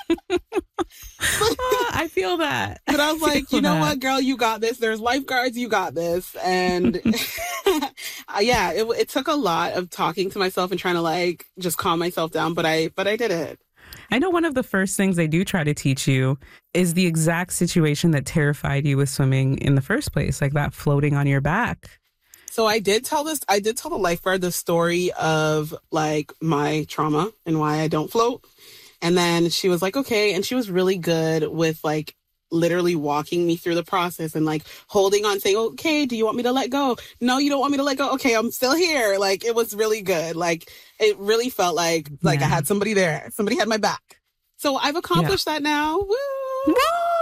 I feel that. But I was like, you know that. what, girl, you got this. There's lifeguards, you got this. And yeah, it took a lot of talking to myself and trying to like just calm myself down. But I did it. I know one of the first things they do try to teach you is the exact situation that terrified you with swimming in the first place, like that floating on your back. So I did tell the lifeguard the story of like my trauma and why I don't float. And then she was like, okay. And she was really good with like literally walking me through the process and like holding on, saying, okay, do you want me to let go? No, you don't want me to let go. Okay, I'm still here. Like, it was really good. Like, it really felt like I had somebody there. Somebody had my back. So I've accomplished that now. Woo!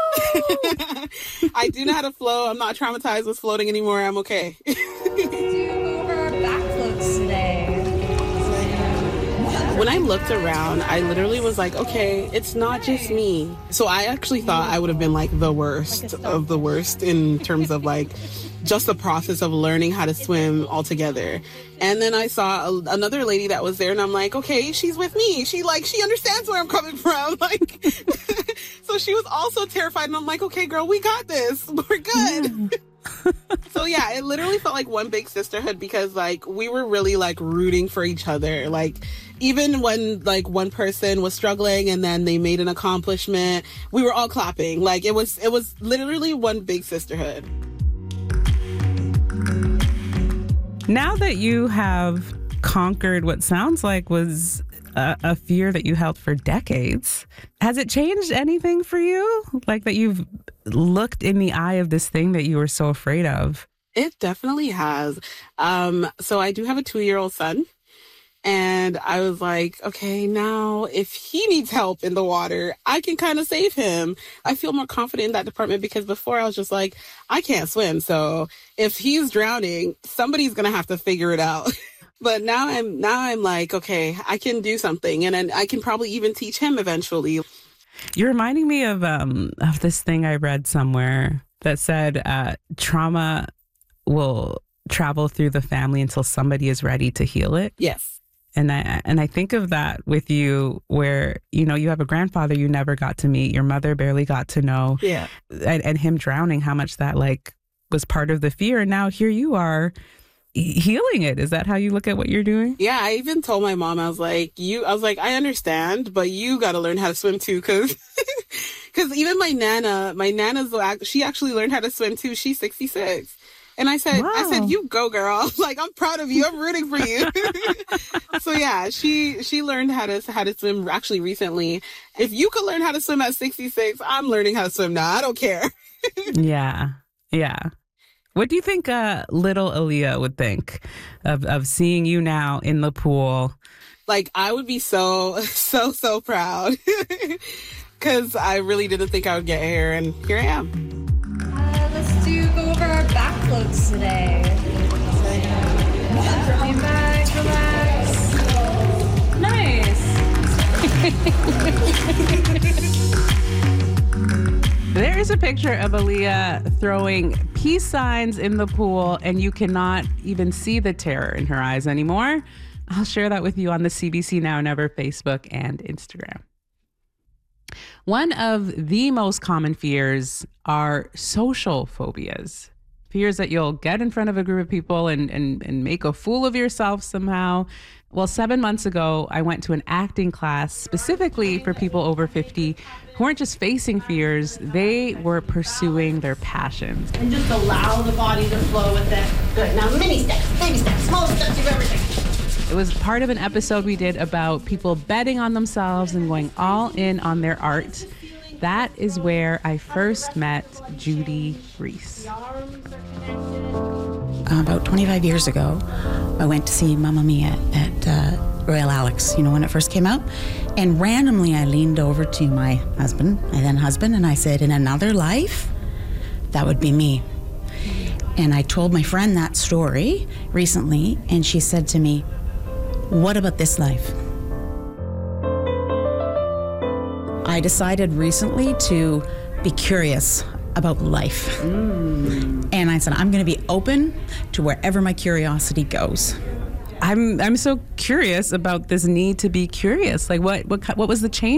I do know how to float. I'm not traumatized with floating anymore. I'm okay. Let's do over our back floats today. When I looked around, I literally was like, okay, it's not just me. So I actually thought I would have been like the worst of the worst in terms of like just the process of learning how to swim altogether. And then I saw another lady that was there and I'm like, okay, she's with me. She understands where I'm coming from. Like, so she was also terrified and I'm like, okay, girl, we got this. We're good. So yeah, it literally felt like one big sisterhood because like we were really like rooting for each other. Like even when like one person was struggling and then they made an accomplishment, we were all clapping. Like it was literally one big sisterhood. Now that you have conquered what sounds like was a fear that you held for decades, has it changed anything for you? Like that you've looked in the eye of this thing that you were so afraid of? It definitely has. So I do have a 2-year-old son. And I was like, okay, now if he needs help in the water, I can kind of save him. I feel more confident in that department because before I was just like, I can't swim. So if he's drowning, somebody's going to have to figure it out. But now I'm like, okay, I can do something. And then I can probably even teach him eventually. You're reminding me of this thing I read somewhere that said trauma will travel through the family until somebody is ready to heal it. Yes. And I think of that with you where, you know, you have a grandfather you never got to meet, your mother barely got to know. Yeah. And him drowning, how much that like was part of the fear. And now here you are healing it. Is that how you look at what you're doing? Yeah, I even told my mom, I was like, I understand, but you got to learn how to swim too. Cause even my Nana's, she actually learned how to swim too. She's 66. And I said, wow. You go, girl. Like, I'm proud of you. I'm rooting for you. So yeah, she learned how to swim actually recently. If you could learn how to swim at 66, I'm learning how to swim now. I don't care. Yeah. Yeah. What do you think little Aaliyah would think of seeing you now in the pool? Like, I would be so proud because I really didn't think I would get here, and here I am. Let's go over our back floats today. Lean back, relax. Nice. There is a picture of Aaliyah throwing peace signs in the pool, and you cannot even see the terror in her eyes anymore. I'll share that with you on the CBC Now Never Facebook and Instagram. One of the most common fears are social phobias. Fears that you'll get in front of a group of people and make a fool of yourself somehow. Well, 7 months ago, I went to an acting class specifically for people over 50 who weren't just facing fears, they were pursuing their passions. And just allow the body to flow with it. Good. Now, mini steps, baby steps, small steps of everything. It was part of an episode we did about people betting on themselves and going all in on their art. That is where I first met Judy Reese. About 25 years ago, I went to see Mamma Mia at Royal Alex, when it first came out. And randomly, I leaned over to my husband, and I said, in another life, that would be me. And I told my friend that story recently, and she said to me, what about this life? I decided recently to be curious about life. And I said, I'm going to be open to wherever my curiosity goes. I'm so curious about this need to be curious. Like what was the change